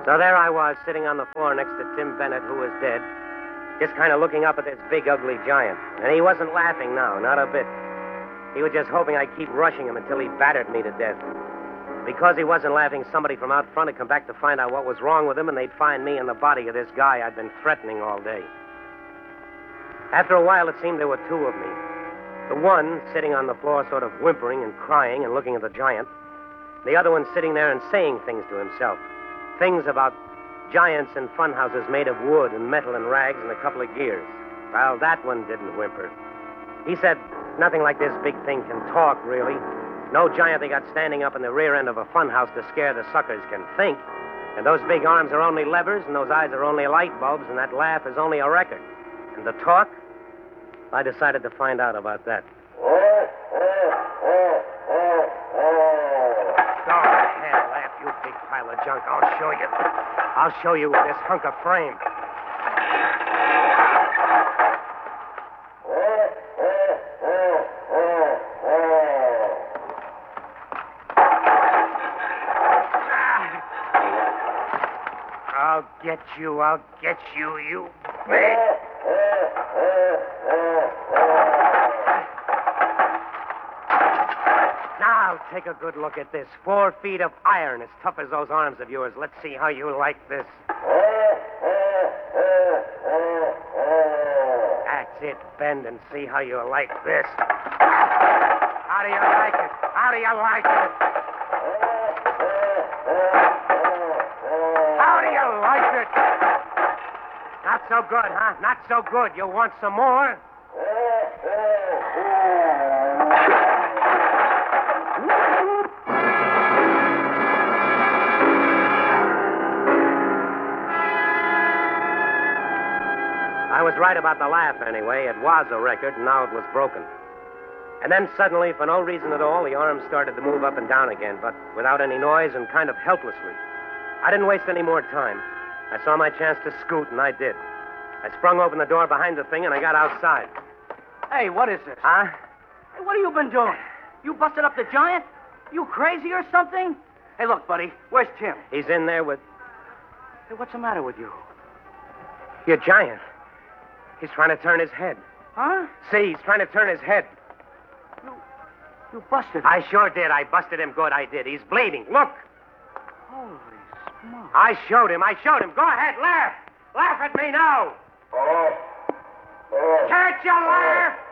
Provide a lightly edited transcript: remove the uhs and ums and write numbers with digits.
So there I was, sitting on the floor next to Tim Bennett, who was dead, just kind of looking up at this big, ugly giant. And he wasn't laughing now, not a bit. He was just hoping I'd keep rushing him until he battered me to death. Because he wasn't laughing, somebody from out front had come back to find out what was wrong with him, and they'd find me in the body of this guy I'd been threatening all day. After a while, it seemed there were two of me. The one sitting on the floor sort of whimpering and crying and looking at the giant. The other one sitting there and saying things to himself. Things about giants and funhouses made of wood and metal and rags and a couple of gears. Well, that one didn't whimper. He said, nothing like this big thing can talk, really. No giant they got standing up in the rear end of a funhouse to scare the suckers can think. And those big arms are only levers, and those eyes are only light bulbs, and that laugh is only a record. And the talk? I decided to find out about that. Go ahead, laugh, you big pile of junk. I'll show you. I'll show you with this hunk of frame. I'll get you, you big... Now, take a good look at this. 4 feet of iron as tough as those arms of yours. Let's see how you like this. That's it. Bend and see how you like this. How do you like it? How do you like it? How do you like it? Not so good, huh? Not so good. You want some more? I was right about the laugh, anyway. It was a record, and now it was broken. And then suddenly, for no reason at all, the arms started to move up and down again, but without any noise and kind of helplessly. I didn't waste any more time. I saw my chance to scoot, and I did. I sprung open the door behind the thing, and I got outside. Hey, what is this? Huh? Hey, what have you been doing? You busted up the giant? You crazy or something? Hey, look, buddy, where's Tim? He's in there with... Hey, what's the matter with you? Your giant. He's trying to turn his head. Huh? See, he's trying to turn his head. You busted him. I sure did. I busted him good, I did. He's bleeding. Look. Holy smoke. I showed him. Go ahead, laugh. Laugh at me now. Can't you laugh?